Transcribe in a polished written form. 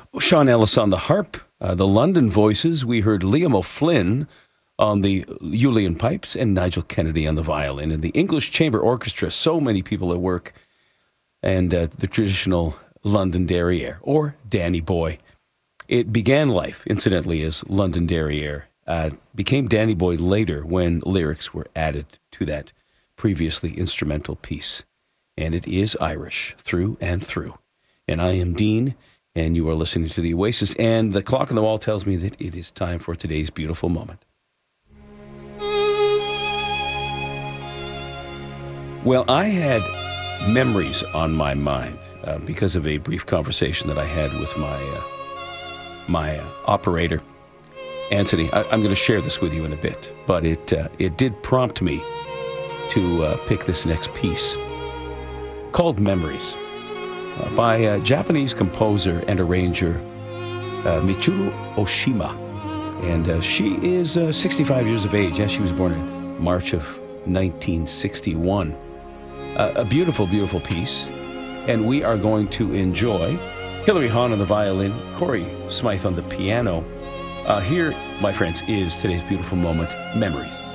Sean Ellis on the harp, the London Voices. We heard Liam O'Flynn on the Uilleann pipes and Nigel Kennedy on the violin. And the English Chamber Orchestra, so many people at work, and the traditional London Derriere, or Danny Boy. It began life, incidentally, as London Derriere. Became Danny Boy later when lyrics were added to that previously instrumental piece. And it is Irish, through and through. And I am Dean, and you are listening to The Oasis, and the clock on the wall tells me that it is time for today's beautiful moment. Well, I had memories on my mind because of a brief conversation that I had with my operator, Anthony. I'm going to share this with you in a bit, but it did prompt me to pick this next piece called Memories by Japanese composer and arranger Michiru Oshima. And she is 65 years of age. Yes, she was born in March of 1961. A beautiful, beautiful piece. And we are going to enjoy Hilary Hahn on the violin, Corey Smythe on the piano. Here, my friends, is today's beautiful moment, Memories.